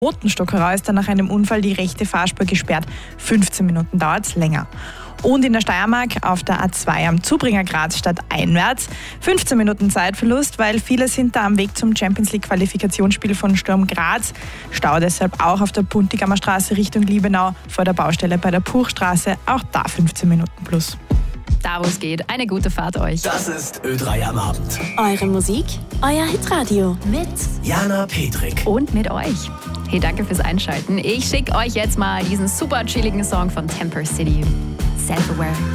Rotenstockerau ist dann nach einem Unfall die rechte Fahrspur gesperrt. 15 Minuten dauert es länger. Und in der Steiermark auf der A2 am Zubringer Graz stadteinwärts 15 Minuten Zeitverlust, weil viele sind da am Weg zum Champions-League-Qualifikationsspiel von Sturm Graz. Stau deshalb auch auf der Puntigammer Straße Richtung Liebenau vor der Baustelle bei der Puchstraße. Auch da 15 Minuten plus. Da wo es geht, eine gute Fahrt euch. Das ist Ö3 am Abend. Eure Musik, euer Hitradio. Mit Jana Petrik. Und mit euch. Hey, danke fürs Einschalten. Ich schicke euch jetzt mal diesen super chilligen Song von Temper City. Self-Aware.